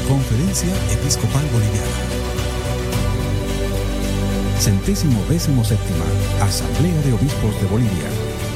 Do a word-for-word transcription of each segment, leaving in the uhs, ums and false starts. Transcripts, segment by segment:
Conferencia Episcopal Boliviana. Centésimo décimo séptima Asamblea de Obispos de Bolivia.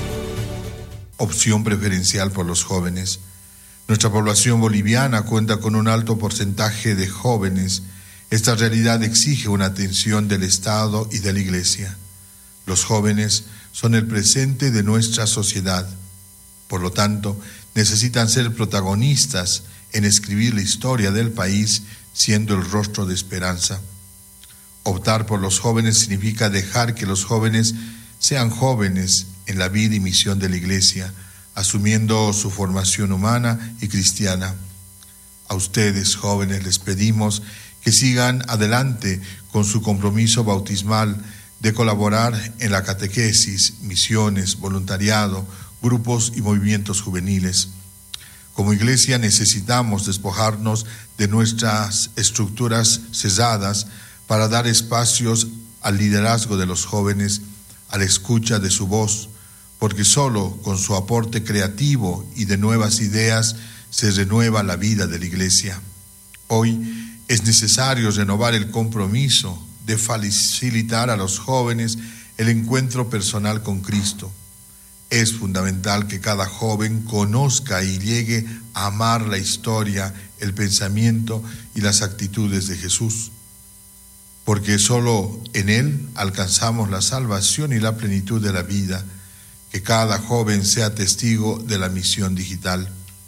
Opción preferencial por los jóvenes. Nuestra población boliviana cuenta con un alto porcentaje de jóvenes. Esta realidad exige una atención del Estado y de la Iglesia. Los jóvenes son el presente de nuestra sociedad. Por lo tanto, necesitan ser protagonistas en escribir la historia del país, siendo el rostro de esperanza. Optar por los jóvenes significa dejar que los jóvenes sean jóvenes en la vida y misión de la Iglesia, asumiendo su formación humana y cristiana. A ustedes, jóvenes, les pedimos que sigan adelante con su compromiso bautismal de colaborar en la catequesis, misiones, voluntariado, grupos y movimientos juveniles. Como Iglesia necesitamos despojarnos de nuestras estructuras cesadas para dar espacios al liderazgo de los jóvenes, a la escucha de su voz, porque solo con su aporte creativo y de nuevas ideas se renueva la vida de la Iglesia. Hoy es necesario renovar el compromiso de facilitar a los jóvenes el encuentro personal con Cristo. Es fundamental que cada joven conozca y llegue a amar la historia, el pensamiento y las actitudes de Jesús, porque solo en Él alcanzamos la salvación y la plenitud de la vida. Que cada joven sea testigo de la misión digital.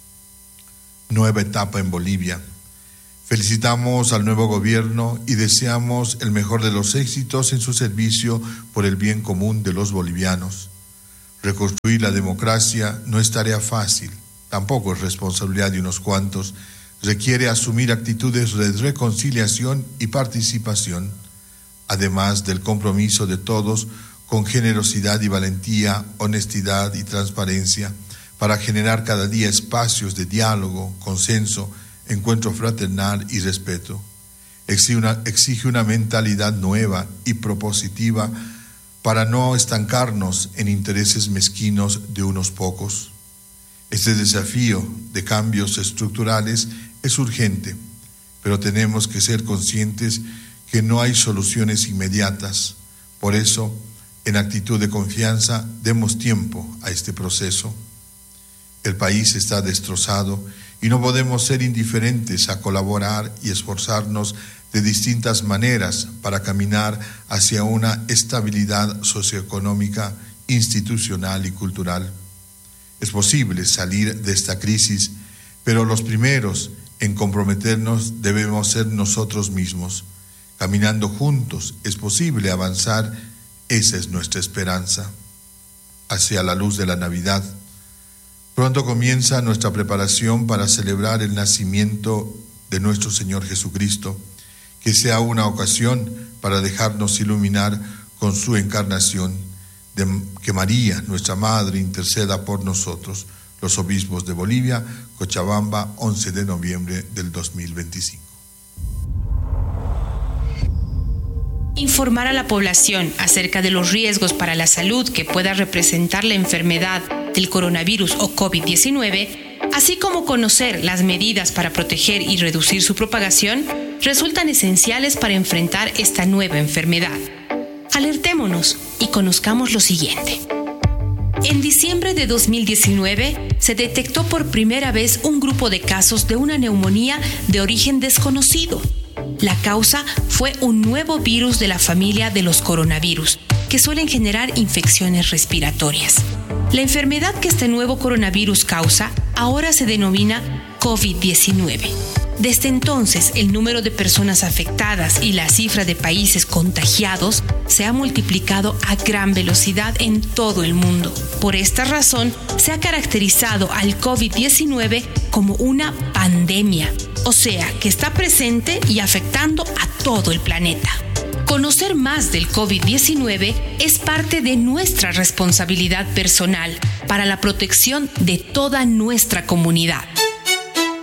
Nueva etapa en Bolivia. Felicitamos al nuevo gobierno y deseamos el mejor de los éxitos en su servicio por el bien común de los bolivianos. Reconstruir la democracia no es tarea fácil, tampoco es responsabilidad de unos cuantos. Requiere asumir actitudes de reconciliación y participación, además del compromiso de todos con generosidad y valentía, honestidad y transparencia, para generar cada día espacios de diálogo, consenso, encuentro fraternal y respeto. Exige una, exige una mentalidad nueva y propositiva para no estancarnos en intereses mezquinos de unos pocos. Este desafío de cambios estructurales es urgente, pero tenemos que ser conscientes que no hay soluciones inmediatas. Por eso, en actitud de confianza, demos tiempo a este proceso. El país está destrozado y no podemos ser indiferentes a colaborar y esforzarnos de distintas maneras para caminar hacia una estabilidad socioeconómica, institucional y cultural. Es posible salir de esta crisis, pero los primeros en comprometernos debemos ser nosotros mismos. Caminando juntos es posible avanzar. Esa es nuestra esperanza. Hacia la luz de la Navidad. Pronto comienza nuestra preparación para celebrar el nacimiento de nuestro Señor Jesucristo, que sea una ocasión para dejarnos iluminar con su encarnación, de que María, nuestra Madre, interceda por nosotros, los obispos de Bolivia, Cochabamba, once de noviembre del dos mil veinticinco. Informar a la población acerca de los riesgos para la salud que pueda representar la enfermedad del coronavirus o COVID diecinueve, así como conocer las medidas para proteger y reducir su propagación, resultan esenciales para enfrentar esta nueva enfermedad. Alertémonos y conozcamos lo siguiente. En diciembre de dos mil diecinueve se detectó por primera vez un grupo de casos de una neumonía de origen desconocido. La causa fue un nuevo virus de la familia de los coronavirus, que suelen generar infecciones respiratorias. La enfermedad que este nuevo coronavirus causa ahora se denomina COVID diecinueve. Desde entonces, el número de personas afectadas y la cifra de países contagiados se ha multiplicado a gran velocidad en todo el mundo. Por esta razón, se ha caracterizado al COVID diecinueve como una pandemia, o sea, que está presente y afectando a todo el planeta. Conocer más del COVID diecinueve es parte de nuestra responsabilidad personal para la protección de toda nuestra comunidad.